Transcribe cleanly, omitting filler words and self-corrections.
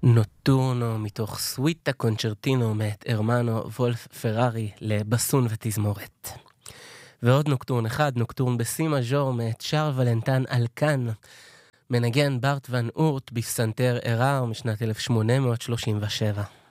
נוטורנו מתוך סוויטה קונצ'רטינו מאת הרמנו וולף פרארי לבסון ותזמורת. ועוד נוקטורן אחד, נוקטורן בסי מז'ור מאת שר ולנטן אלקן, מנגן ברט ון אורט בפסנתר ערר משנת 1837.